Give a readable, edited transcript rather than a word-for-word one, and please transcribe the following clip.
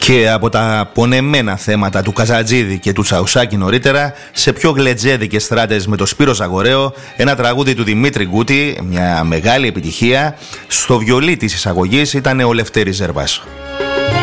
Και από τα πονεμένα θέματα του Καζατζίδη και του Τσαουσάκη νωρίτερα, σε πιο γλετζέδικες στράτες με το Σπύρο Ζαγοραίο, ένα τραγούδι του Δημήτρη Γκούτη, μια μεγάλη επιτυχία. Στο βιολί της εισαγωγής ήταν ο Λευτέρης Ζερβάς.